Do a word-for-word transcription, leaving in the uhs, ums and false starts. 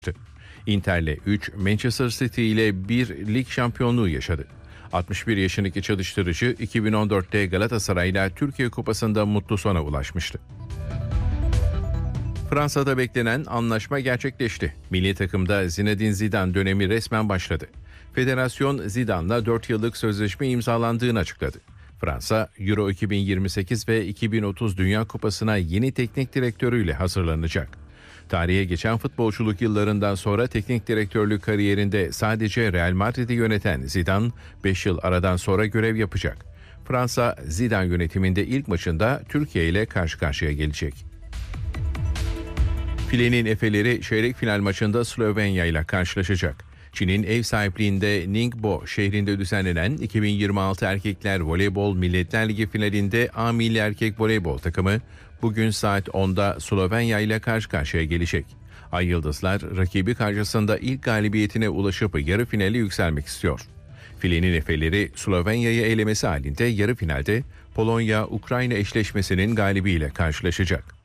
Inter'le üç, Manchester City ile bir lig şampiyonluğu yaşadı. altmış bir yaşındaki çalıştırıcı iki bin on dörtte Galatasaray'la Türkiye Kupası'nda mutlu sona ulaşmıştı. Fransa'da beklenen anlaşma gerçekleşti. Milli takımda Zinedine Zidane dönemi resmen başladı. Federasyon Zidane'la dört yıllık sözleşme imzalandığını açıkladı. Fransa, Euro iki bin yirmi sekiz ve iki bin otuz Dünya Kupası'na yeni teknik direktörüyle hazırlanacak. Tarihe geçen futbolculuk yıllarından sonra teknik direktörlük kariyerinde sadece Real Madrid'i yöneten Zidane, beş yıl aradan sonra görev yapacak. Fransa, Zidane yönetiminde ilk maçında Türkiye ile karşı karşıya gelecek. Filenin Efeleri çeyrek final maçında Slovenya ile karşılaşacak. Çin'in ev sahipliğinde Ningbo şehrinde düzenlenen iki bin yirmi altı Erkekler Voleybol Milletler Ligi finalinde A Milli Erkek Voleybol takımı bugün saat onda Slovenya ile karşı karşıya gelecek. Ay Yıldızlar rakibi karşısında ilk galibiyetine ulaşıp yarı finale yükselmek istiyor. Filenin Efeleri Slovenya'yı elemesi halinde yarı finalde Polonya-Ukrayna eşleşmesinin galibiyle karşılaşacak.